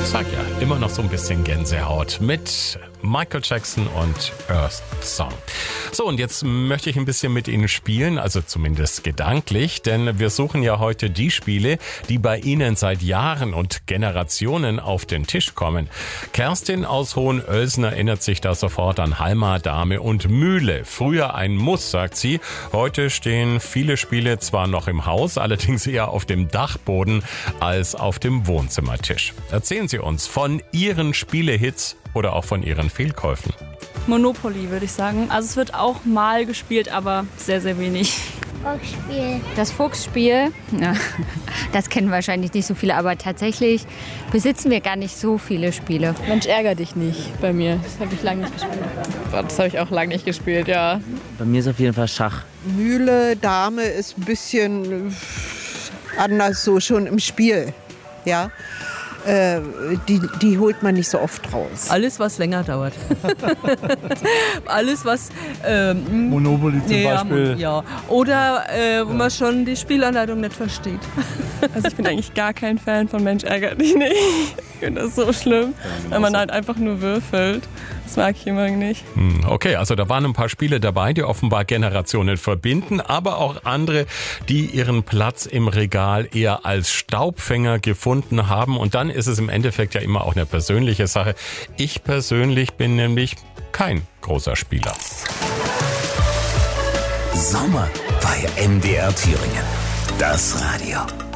Sag ja, immer noch so ein bisschen Gänsehaut mit Michael Jackson und Earth Song. So, und jetzt möchte ich ein bisschen mit Ihnen spielen, also zumindest gedanklich, denn wir suchen ja heute die Spiele, die bei Ihnen seit Jahren und Generationen auf den Tisch kommen. Kerstin aus Hohenölsen erinnert sich da sofort an Halma, Dame und Mühle. Früher ein Muss, sagt sie. Heute stehen viele Spiele zwar noch im Haus, allerdings eher auf dem Dachboden als auf dem Wohnzimmertisch. Erzählen Sie uns von Ihren Spielehits oder auch von Ihren Fehlkäufen. Monopoly, würde ich sagen. Also es wird auch mal gespielt, aber sehr, sehr wenig. Fuchsspiel. Das Fuchsspiel, ja, das kennen wahrscheinlich nicht so viele, aber tatsächlich besitzen wir gar nicht so viele Spiele. Mensch, ärger dich nicht bei mir. Das habe ich lange nicht gespielt. Das habe ich auch lange nicht gespielt, ja. Bei mir ist auf jeden Fall Schach. Mühle, Dame ist ein bisschen anders so schon im Spiel, ja. Die holt man nicht so oft raus. Alles, was länger dauert. Alles, was... Monopoly zum Beispiel. Ja. Oder wo man schon die Spielanleitung nicht versteht. Also ich bin eigentlich gar kein Fan von Mensch, ärger dich nicht. Ich finde das so schlimm, wenn man halt einfach nur würfelt. Das mag ich immer nicht. Okay, also da waren ein paar Spiele dabei, die offenbar Generationen verbinden, aber auch andere, die ihren Platz im Regal eher als Staubfänger gefunden haben. Und dann ist es im Endeffekt ja immer auch eine persönliche Sache. Ich persönlich bin nämlich kein großer Spieler. Sommer bei MDR Thüringen. Das Radio.